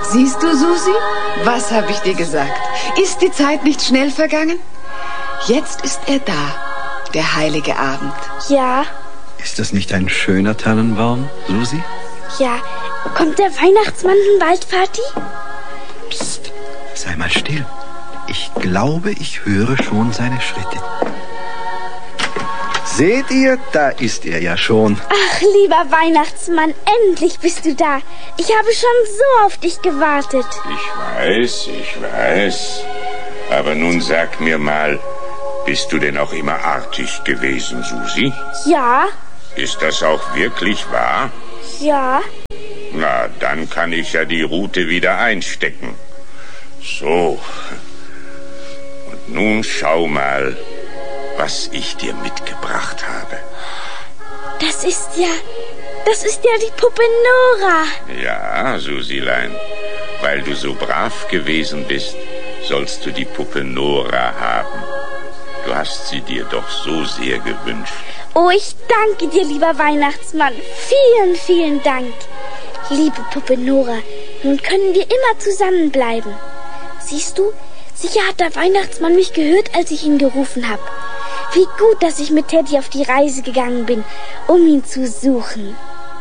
Siehst du, Susi? Was habe ich dir gesagt? Ist die Zeit nicht schnell vergangen? Jetzt ist er da, der heilige Abend. Ja. Ist das nicht ein schöner Tannenbaum, Susi? Ja. Kommt der Weihnachtsmann im Wald, Vati? Psst, sei mal still. Ich glaube, ich höre schon seine Schritte. Seht ihr, da ist er ja schon. Ach, lieber Weihnachtsmann, endlich bist du da. Ich habe schon so auf dich gewartet. Ich weiß. Aber nun sag mir mal, bist du denn auch immer artig gewesen, Susi? Ja. Ist das auch wirklich wahr? Ja. Na, dann kann ich ja die Rute wieder einstecken. So. Und nun schau mal, was ich dir mitgebracht habe. Das ist ja die Puppe Nora. Ja, Susilein, weil du so brav gewesen bist, sollst du die Puppe Nora haben. Du hast sie dir doch so sehr gewünscht. Oh, ich danke dir, lieber Weihnachtsmann. Vielen, vielen Dank. Liebe Puppe Nora, nun können wir immer zusammenbleiben. Siehst du, sicher hat der Weihnachtsmann mich gehört, als ich ihn gerufen habe. Wie gut, dass ich mit Teddy auf die Reise gegangen bin, um ihn zu suchen.